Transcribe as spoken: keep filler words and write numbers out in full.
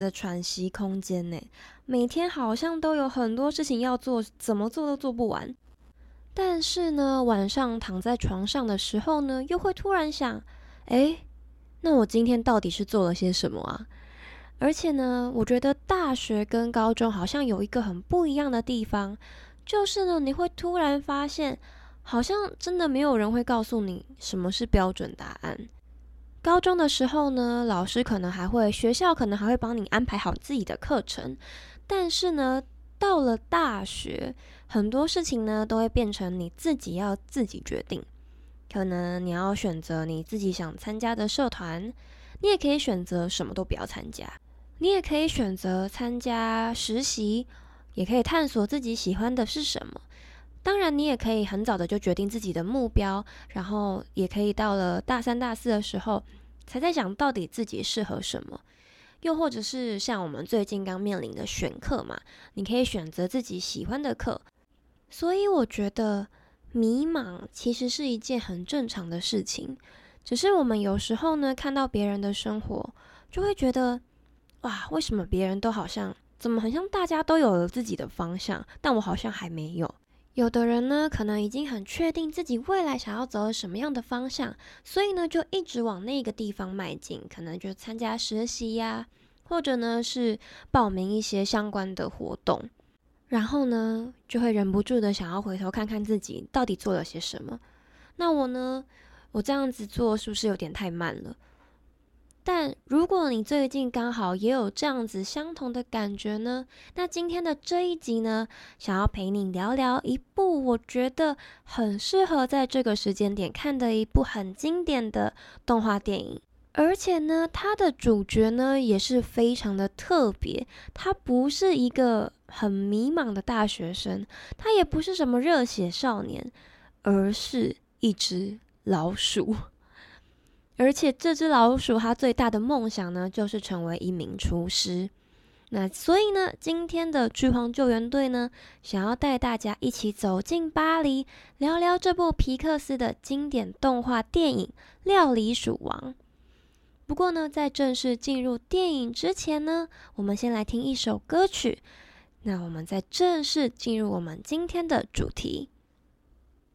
的喘息空间呢，每天好像都有很多事情要做，怎么做都做不完。但是呢，晚上躺在床上的时候呢，又会突然想，诶，那我今天到底是做了些什么啊？而且呢，我觉得大学跟高中好像有一个很不一样的地方，就是呢，你会突然发现，好像真的没有人会告诉你什么是标准答案。高中的时候呢，老师可能还会，学校可能还会帮你安排好自己的课程，但是呢，到了大学，很多事情呢都会变成你自己要自己决定。可能你要选择你自己想参加的社团，你也可以选择什么都不要参加，你也可以选择参加实习，也可以探索自己喜欢的是什么。当然，你也可以很早的就决定自己的目标，然后也可以到了大三、大四的时候，才在想到底自己适合什么。又或者是像我们最近刚面临的选课嘛，你可以选择自己喜欢的课。所以我觉得迷茫其实是一件很正常的事情，只是我们有时候呢，看到别人的生活，就会觉得，哇，为什么别人都好像，怎么很像大家都有了自己的方向，但我好像还没有。有的人呢，可能已经很确定自己未来想要走什么样的方向，所以呢，就一直往那个地方迈进，可能就参加实习呀、或者呢是报名一些相关的活动，然后呢，就会忍不住的想要回头看看自己到底做了些什么。那我呢，我这样子做是不是有点太慢了？但如果你最近刚好也有这样子相同的感觉呢，那今天的这一集呢，想要陪你聊聊一部我觉得很适合在这个时间点看的一部很经典的动画电影。而且呢，它的主角呢也是非常的特别，他不是一个很迷茫的大学生，他也不是什么热血少年，而是一只老鼠。而且这只老鼠它最大的梦想呢，就是成为一名厨师。那所以呢，今天的剧荒救援队呢，想要带大家一起走进巴黎，聊聊这部皮克斯的经典动画电影《料理鼠王》。不过呢，在正式进入电影之前呢，我们先来听一首歌曲。那我们再正式进入我们今天的主题。